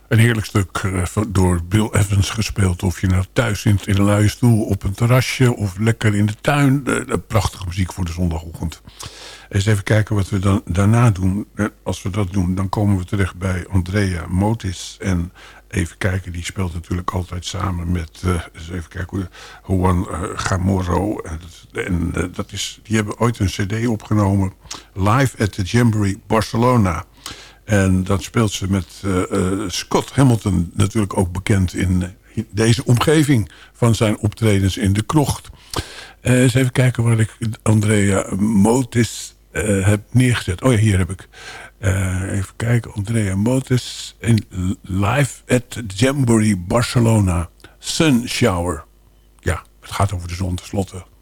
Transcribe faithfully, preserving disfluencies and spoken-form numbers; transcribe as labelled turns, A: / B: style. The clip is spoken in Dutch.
A: Een heerlijk stuk uh, door Bill Evans gespeeld. Of je nou thuis zit in een luie stoel op een terrasje of lekker in de tuin. Uh, prachtige muziek voor de zondagochtend. Eens even kijken wat we dan daarna doen. Uh, als we dat doen, dan komen we terecht bij Andrea Motis. En even kijken, die speelt natuurlijk altijd samen met... Uh, eens even kijken, Juan uh, Gamorro. Uh, en uh, dat is, die hebben ooit een cd opgenomen. Live at the Jamboree Barcelona. En dat speelt ze met uh, uh, Scott Hamilton, natuurlijk ook bekend in uh, deze omgeving van zijn optredens in de krocht. Uh, eens even kijken waar ik Andrea Motis uh, heb neergezet. Oh ja, hier heb ik. Uh, even kijken, Andrea Motis in Live at Jamboree Barcelona. Sun Shower. Ja, het gaat over de zon tenslotte.